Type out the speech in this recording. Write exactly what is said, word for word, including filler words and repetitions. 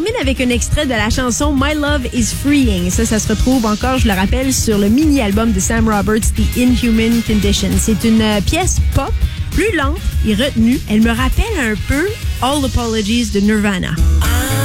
termine avec un extrait de la chanson My Love is Freeing. Ça, ça se retrouve encore, je le rappelle, sur le mini-album de Sam Roberts, The Inhuman Condition. C'est une euh, pièce pop, plus lente et retenue. Elle me rappelle un peu All Apologies de Nirvana.